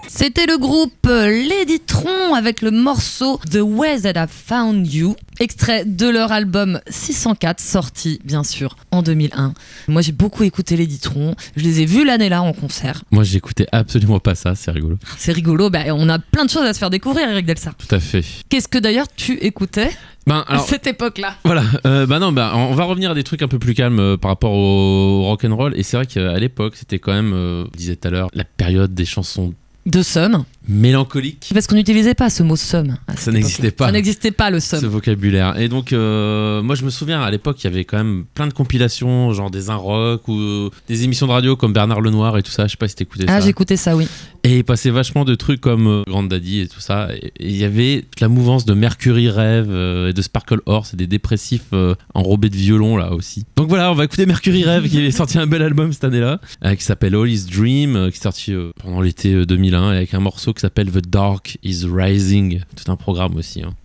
C'était le groupe Ladytron avec le morceau The Way That I Found You, extrait de leur album 604, sorti bien sûr en 2001. Moi j'ai beaucoup écouté Ladytron, je les ai vus l'année-là en concert. Moi j'écoutais absolument pas ça, c'est rigolo. C'est rigolo, on a plein de choses à se faire découvrir, Eric Delsart. Tout à fait. Qu'est-ce que d'ailleurs tu écoutais alors, à cette époque-là? Voilà, on va revenir à des trucs un peu plus calmes par rapport au rock'n'roll. Et c'est vrai qu'à l'époque, c'était quand même, je disais tout à l'heure, la période des chansons de somme. Mélancolique. Parce qu'on n'utilisait pas ce mot somme. Ça n'existait pas. Ça n'existait pas le somme. Ce vocabulaire. Et donc, moi je me souviens à l'époque, il y avait quand même plein de compilations, genre des rock ou des émissions de radio comme Bernard Lenoir et tout ça. Je sais pas si t'écoutais ça. Ah, j'écoutais ça, oui. Et il passait vachement de trucs comme Grand Daddy et tout ça. Et il y avait toute la mouvance de Mercury Rev et de Sparkle Horse et des dépressifs enrobés de violon là aussi. Donc voilà, on va écouter Mercury Rev qui avait sorti un bel album cette année-là, qui s'appelle All Is Dream, qui est sorti pendant l'été 2001, avec un morceau qui s'appelle The Dark Is Rising. Tout un programme aussi.